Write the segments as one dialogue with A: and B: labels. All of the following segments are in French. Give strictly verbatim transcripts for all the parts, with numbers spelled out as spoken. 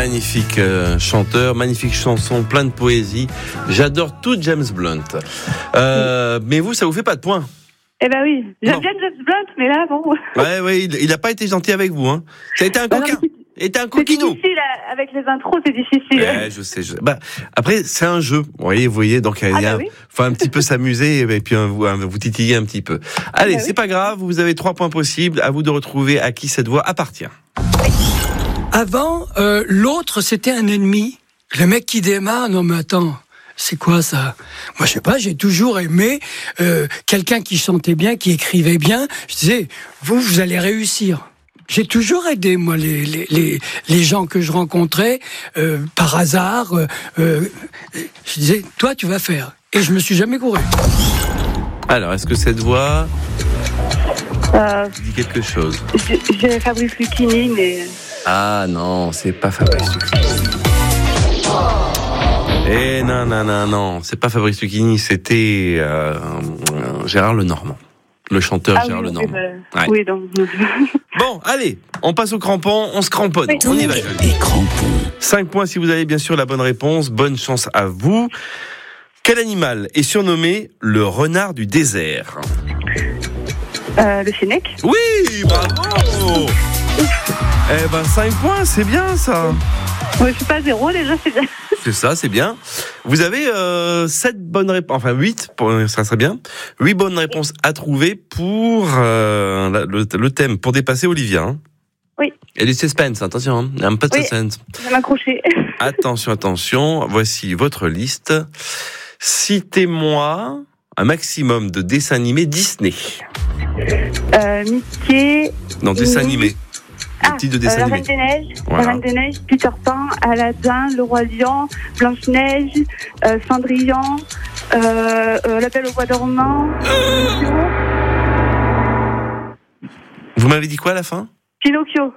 A: magnifique euh, chanteur, magnifique chanson, plein de poésie. J'adore tout James Blunt. Euh, mais vous, ça vous fait pas de points?
B: Eh ben oui, j'aime
A: Non.
B: bien James Blunt, mais là, bon...
A: Ouais, ouais, il, il a pas été gentil avec vous, hein. Ça a été un coquin. Il était un
B: C'est
A: coquinou.
B: difficile, euh, avec les intros, c'est difficile.
A: Ouais, je sais. Je... Bah, après, c'est un jeu. Vous voyez, vous voyez, donc il
B: Ah
A: y a,
B: bah oui.
A: faut un petit peu s'amuser et puis euh, vous, euh, vous titiller un petit peu. Allez,
B: Bah
A: c'est
B: oui.
A: pas grave. Vous avez trois points possibles. À vous de retrouver à qui cette voix appartient.
C: Avant, euh, l'autre, c'était un ennemi. Le mec qui démarre, non mais attends, c'est quoi ça? Moi, je sais pas, j'ai toujours aimé euh, quelqu'un qui chantait bien, qui écrivait bien. Je disais, vous, vous allez réussir. J'ai toujours aidé, moi, les, les, les, les gens que je rencontrais, euh, par hasard. Euh, euh, je disais, toi, tu vas faire. Et je me suis jamais couru.
A: Alors, est-ce que cette voix
B: Euh,
A: dit quelque chose?
B: j'ai- j'ai Fabrice Lucchini, mais...
A: Ah non, c'est pas Fabrice Lucchini. Eh non, non, non, non, c'est pas Fabrice Lucchini, c'était euh, euh, Gérard Lenormand. Le chanteur
B: Ah
A: Gérard
B: oui,
A: Lenormand.
B: oui, bah,
A: Ouais.
B: oui, donc...
A: Bon, allez, on passe au crampon, on se cramponne.
B: Oui.
A: On y va.
D: Et crampons.
A: cinq points si vous avez bien sûr la bonne réponse. Bonne chance à vous. Quel animal est surnommé le renard du désert?
B: Euh, le Fennec.
A: Oui, bravo. Eh ben cinq points, c'est bien ça.
B: Ouais, je suis pas à zéro, déjà, c'est bien.
A: C'est ça, c'est bien. Vous avez euh, sept bonnes réponses, enfin huit, ça serait bien. huit bonnes réponses à trouver pour euh, la- le, le thème, pour dépasser Olivia. Hein.
B: Oui.
A: Et du suspense, attention, hein. Un peu de
B: Oui.
A: suspense.
B: Je vais m'accrocher.
A: Attention, attention, voici votre liste. Citez-moi un maximum de dessins animés Disney.
B: Euh, Mickey...
A: Non, dessins
B: Minnie.
A: animés.
B: Ah,
A: Des titres de
B: euh,
A: dessins
B: la
A: animés.
B: Reine des Neiges,
A: Voilà.
B: la Reine des Neiges, Peter Pan, Aladdin, Le Roi Lion, Blanche-Neige, euh, Cendrillon, euh, euh, La Belle au Bois dormant,
A: Vous m'avez dit quoi à la fin?
B: Pinocchio.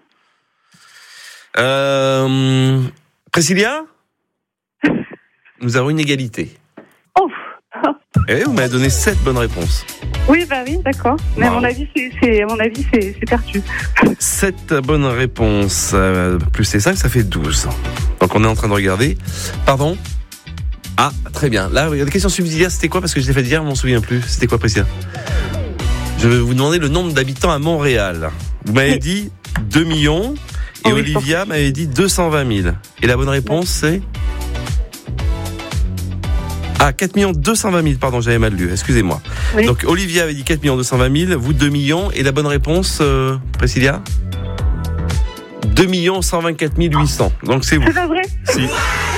A: Euh, Priscilla? Nous avons une égalité.
B: Oh.
A: Eh, vous m'avez donné sept bonnes réponses.
B: Oui, bah oui, d'accord. Mais
A: Bravo.
B: à mon avis, c'est, c'est, à mon avis, c'est, c'est perdu.
A: sept bonnes réponses, euh, plus les cinq, ça fait douze. Donc on est en train de regarder. Pardon? Ah, très bien. Là, la question subsidiaire, c'était quoi? Parce que je l'ai fait hier, je m'en souviens plus. C'était quoi, Priscilla? Je vais vous demander le nombre d'habitants à Montréal. Vous m'avez
B: Oui.
A: dit deux millions et
B: Oh oui, je
A: Olivia m'avait dit deux cent vingt mille. Et la bonne réponse, c'est... Ah, quatre millions deux cent vingt mille, pardon, j'avais mal lu, excusez-moi.
B: Oui.
A: Donc Olivia avait dit quatre millions deux cent vingt mille, vous deux millions, et la bonne réponse, euh, Priscilla? deux millions cent vingt-quatre mille huit cents. Donc c'est vous.
B: C'est pas vrai?
A: Si.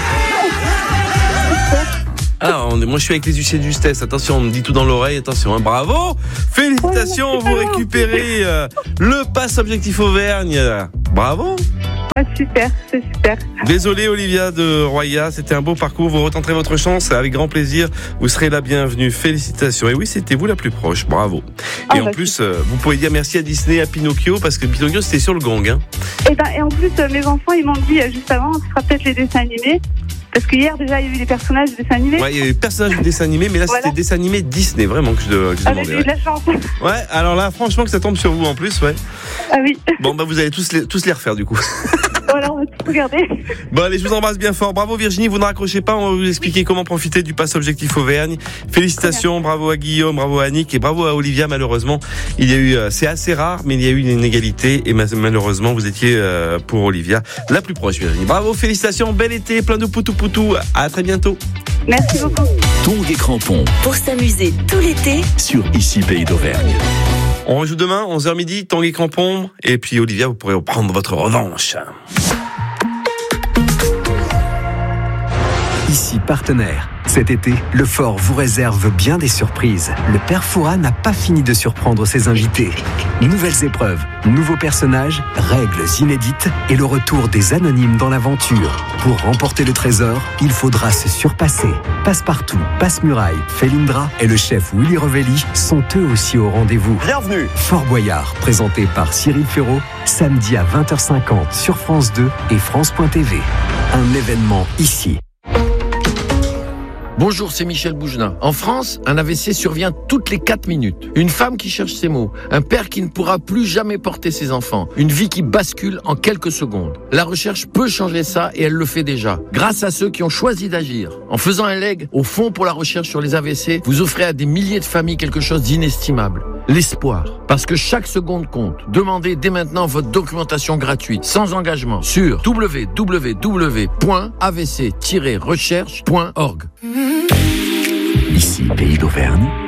A: Ah, on est- moi je suis avec les huissiers de justesse, attention, on me dit tout dans l'oreille, attention, hein, bravo! Félicitations, vous récupérez euh, le pass Objectif Auvergne. Bravo!
B: Ah, super, c'est super.
A: Désolé Olivia de Roya, c'était un beau parcours, vous retenterez votre chance avec grand plaisir, vous serez la bienvenue, félicitations. Et oui, c'était vous la plus proche, bravo.
B: Ah,
A: Et en
B: bah,
A: plus, euh, vous pouvez dire merci à Disney, à Pinocchio, parce que Pinocchio c'était sur le gong. Hein.
B: Et, ben, et en plus, euh, mes enfants, ils m'ont dit euh, juste avant, ce sera peut-être les dessins animés. Parce que hier, déjà, il y a eu des personnages de dessins animés.
A: Ouais, il y avait personnage du dessin animé, mais là
B: Voilà.
A: c'était dessin animé Disney, vraiment que je, que je
B: Ah,
A: demandais.
B: j'ai eu
A: Ouais.
B: de la chance.
A: Ouais, alors là, franchement que ça tombe sur vous en plus, ouais.
B: Ah oui.
A: Bon, bah vous allez tous les, tous les refaire du coup.
B: Voilà, on va tout regarder.
A: Bon, allez, je vous embrasse bien fort. Bravo Virginie, vous ne raccrochez pas, on va vous expliquer comment profiter du pass Objectif Auvergne. Félicitations, bravo à Guillaume, bravo à Annick et bravo à Olivia. Malheureusement, il y a eu, euh, c'est assez rare, mais il y a eu une inégalité et ma- malheureusement, vous étiez euh, pour Olivia la plus proche, Virginie. Bravo, félicitations, bel été, plein de poutou poutou. À très bientôt.
B: Merci beaucoup.
D: Tongs et crampons
E: Pour s'amuser tout l'été,
D: sur Ici Pays d'Auvergne.
A: On rejoue demain, onze heures midi, Tanguy Crampon. Et puis Olivia, vous pourrez prendre votre revanche.
F: Ici partenaire. Cet été, le Fort vous réserve bien des surprises. Le père Fouras n'a pas fini de surprendre ses invités. Nouvelles épreuves, nouveaux personnages, règles inédites et le retour des anonymes dans l'aventure. Pour remporter le trésor, il faudra se surpasser. Passepartout, Passe-Muraille, Félindra et le chef Willy Revelli sont eux aussi au rendez-vous.
G: Bienvenue.
F: Fort Boyard, présenté par Cyril Ferraud, samedi à vingt heures cinquante sur France deux et France point T V. Un événement ici.
G: Bonjour, c'est Michel Boujna. En France, un A V C survient toutes les quatre minutes. Une femme qui cherche ses mots, un père qui ne pourra plus jamais porter ses enfants, une vie qui bascule en quelques secondes. La recherche peut changer ça et elle le fait déjà. Grâce à ceux qui ont choisi d'agir. En faisant un leg au Fonds pour la recherche sur les A V C, vous offrez à des milliers de familles quelque chose d'inestimable. L'espoir. Parce que chaque seconde compte. Demandez dès maintenant votre documentation gratuite, sans engagement, sur w w w point a v c tiret recherche point org.
D: Ici, Pays d'Auvergne,